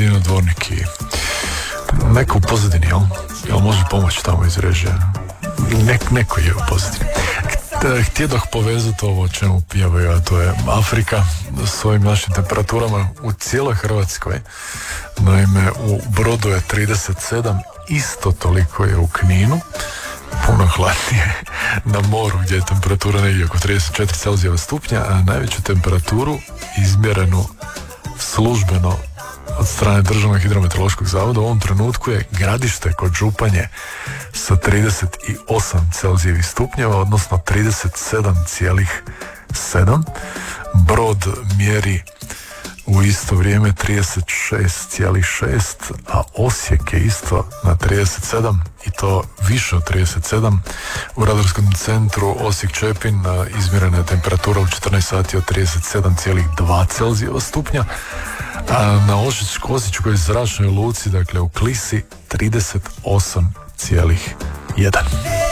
Dino Dvornik i neko u pozadini, jel može pomoći tamo iz režije? Neko je u pozadini. Htjedoh povezati ovo o čemu pjevaju, a to je Afrika s ovim našim temperaturama u cijeloj Hrvatskoj. Naime, u Brodu je 37, isto toliko je u Kninu, puno hladnije na moru gdje je temperatura negdje oko 34 Celzijeva stupnja, a najveću temperaturu izmjerenu službeno od strane Državnog hidrometeorološkog zavoda u ovom trenutku je Gradište kod Županje sa 38 Celzijevih stupnjeva, odnosno 37,7. Brod mjeri u isto vrijeme 36,6, a Osijek je isto na 37 i to više od 37. U radarskom centru Osijek-Čepin izmjerena je temperatura u 14 sati od 37,2 Celzijeva stupnja, a na Osječkoj zračnoj luci, dakle u Klisi, 38,1.